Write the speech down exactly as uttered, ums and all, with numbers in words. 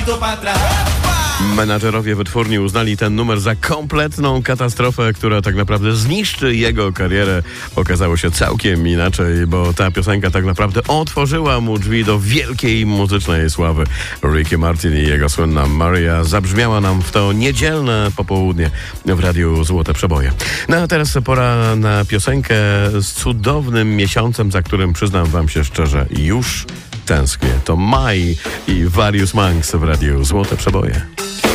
pasito para atrás. Menadżerowie wytwórni uznali ten numer za kompletną katastrofę, która tak naprawdę zniszczy jego karierę. Okazało się całkiem inaczej, bo ta piosenka tak naprawdę otworzyła mu drzwi do wielkiej muzycznej sławy. Ricky Martin i jego słynna Maria zabrzmiała nam w to niedzielne popołudnie w Radiu Złote Przeboje. No a teraz pora na piosenkę z cudownym miesiącem, za którym przyznam wam się szczerze, już tęsknię. To maj i Various Monks w Radiu Złote Przeboje.